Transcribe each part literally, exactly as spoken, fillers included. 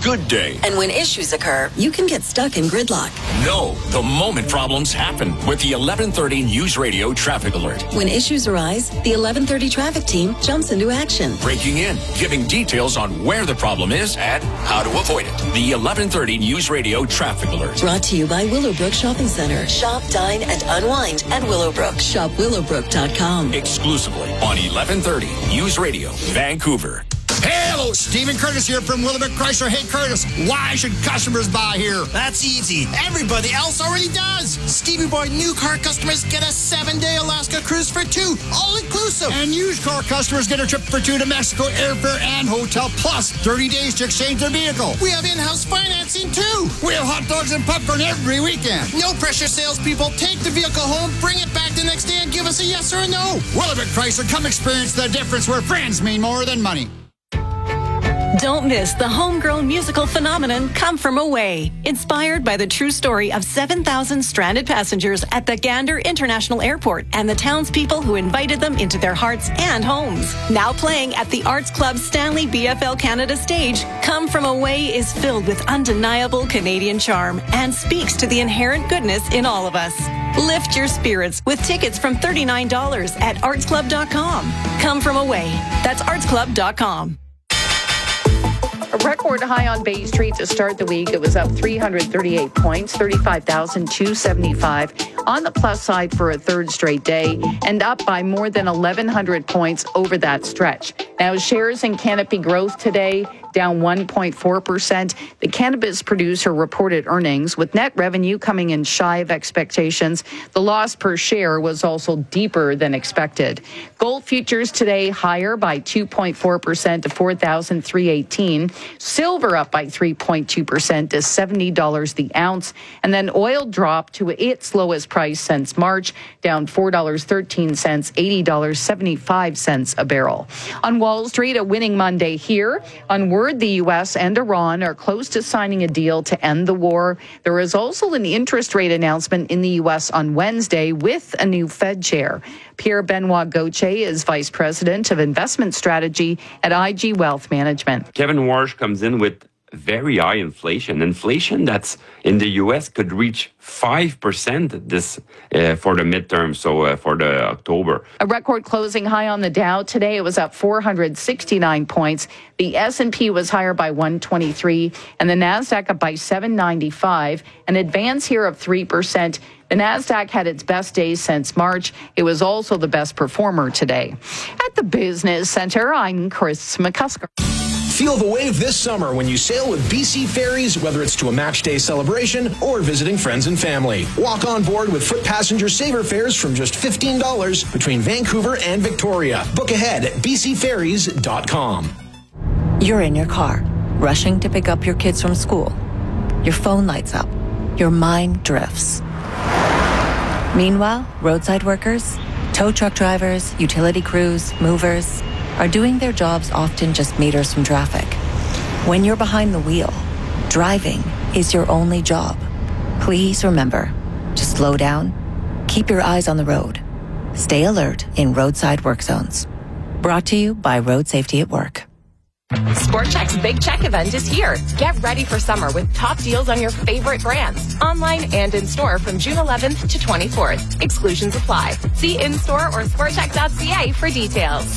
good day. And when issues occur, you can get stuck in gridlock. No, the moment problems happen with the eleven thirty News Radio Traffic Alert. When issues arise, the eleven thirty traffic team jumps into action. Breaking in, giving details on where the problem is and how to avoid it. The eleven thirty News Radio Traffic Alert. Brought to you by Willowbrook Shopping Center. Shop, dine, and unwind at Willowbrook. Shop willowbrook dot com. Exclusively on eleven thirty News Radio, Vancouver. Hello, Stephen Curtis here from Willowbrook Chrysler. Hey, Curtis, why should customers buy here? That's easy. Everybody else already does. Stevie Boy new car customers get a seven-day Alaska cruise for two, all-inclusive. And used car customers get a trip for two to Mexico, airfare and hotel, plus thirty days to exchange their vehicle. We have in-house financing, too. We have hot dogs and popcorn every weekend. No pressure, salespeople. Take the vehicle home, bring it back the next day, and give us a yes or a no. Willowbrook Chrysler, come experience the difference where friends mean more than money. Don't miss the homegrown musical phenomenon Come From Away, inspired by the true story of seven thousand stranded passengers at the Gander International Airport and the townspeople who invited them into their hearts and homes. Now playing at the Arts Club Stanley B F L Canada stage, Come From Away is filled with undeniable Canadian charm and speaks to the inherent goodness in all of us. Lift your spirits with tickets from thirty-nine dollars at arts club dot com. Come From Away. That's arts club dot com. A record high on Bay Street to start the week. It was up three hundred thirty-eight points, thirty-five thousand two hundred seventy-five. On the plus side for a third straight day, and up by more than eleven hundred points over that stretch. Now, shares in Canopy Growth today down one point four percent. The cannabis producer reported earnings with net revenue coming in shy of expectations. The loss per share was also deeper than expected. Gold futures today higher by two point four percent to four thousand three hundred eighteen. Silver up by three point two percent to seventy dollars the ounce. And then oil dropped to its lowest price since March, down four dollars and thirteen cents, eighty dollars and seventy-five cents a barrel. On Wall Street, a winning Monday here. On word, the U S and Iran are close to signing a deal to end the war. There is also an interest rate announcement in the U S on Wednesday with a new Fed chair. Pierre-Benoit Gauthier is Vice President of Investment Strategy at I G Wealth Management. Kevin Warsh comes in with very high inflation. Inflation that's in the U S could reach five percent this uh, for the midterm, so uh, for the October. A record closing high on the Dow today. It was up four hundred sixty-nine points. The S and P was higher by one hundred twenty-three, and the Nasdaq up by seven hundred ninety-five, an advance here of three percent. The Nasdaq had its best day since March. It was also the best performer today. At the Business Center, I'm Chris McCusker. Feel the wave this summer when you sail with B C Ferries, whether it's to a match day celebration or visiting friends and family. Walk on board with foot passenger saver fares from just fifteen dollars between Vancouver and Victoria. Book ahead at b c ferries dot com. You're in your car, rushing to pick up your kids from school. Your phone lights up. Your mind drifts. Meanwhile, roadside workers, tow truck drivers, utility crews, movers are doing their jobs often just meters from traffic. When you're behind the wheel, driving is your only job. Please remember to slow down, keep your eyes on the road, stay alert in roadside work zones. Brought to you by Road Safety at Work. Sport Chek's Big Check event is here. Get ready for summer with top deals on your favorite brands, online and in-store from June eleventh to twenty-fourth. Exclusions apply. See in-store or sport chek dot c a for details.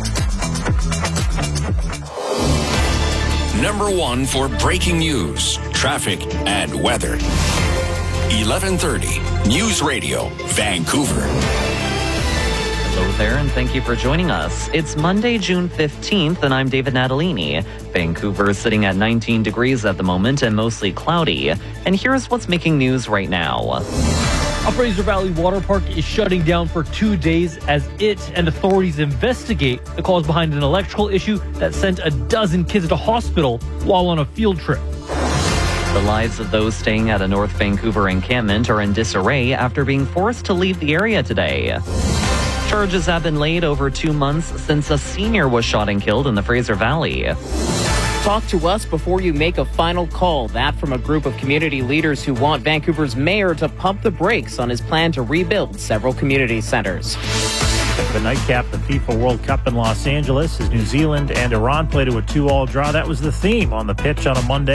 Number one for breaking news, traffic, and weather. eleven thirty News Radio, Vancouver. Hello there, and thank you for joining us. It's Monday, June fifteenth, and I'm David Natalini. Vancouver is sitting at nineteen degrees at the moment and mostly cloudy. And here's what's making news right now. A Fraser Valley Water Park is shutting down for two days as it and authorities investigate the cause behind an electrical issue that sent a dozen kids to hospital while on a field trip. The lives of those staying at a North Vancouver encampment are in disarray after being forced to leave the area today. Charges have been laid over two months since a senior was shot and killed in the Fraser Valley. Talk to us before you make a final call. That from a group of community leaders who want Vancouver's mayor to pump the brakes on his plan to rebuild several community centers. The nightcap, the FIFA World Cup in Los Angeles, as New Zealand and Iran played to a two all draw. That was the theme on the pitch on a Monday.